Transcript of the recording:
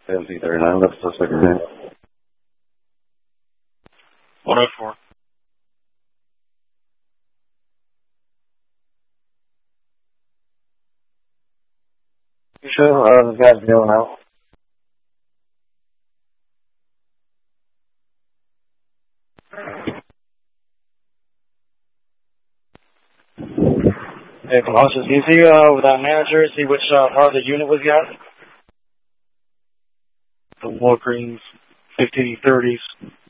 MC39, that's the second name. 104. You sure? This guy's going out. Hey, Colossus, can you see with that manager, see which part of the unit was got? The Walgreens 1530s.